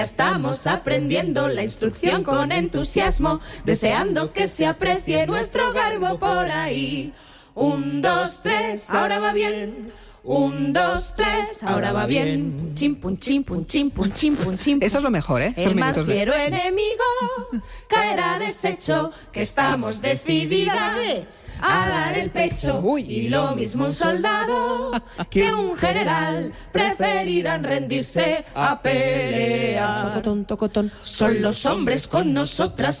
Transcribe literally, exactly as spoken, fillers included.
Estamos aprendiendo la instrucción con entusiasmo, deseando que se aprecie nuestro garbo por ahí. Un, dos, tres, ahora va bien. Un, dos, tres, ahora va bien. Chimpun, chimpun, chimpun, chimpun, chimpun. Esto es lo mejor, ¿eh? El más fiero de... enemigo caerá deshecho, que estamos decididas a dar el pecho. Uy. Y lo mismo un soldado que un general preferirán rendirse a pelear. Tocotón, tocotón. Son los hombres con nosotras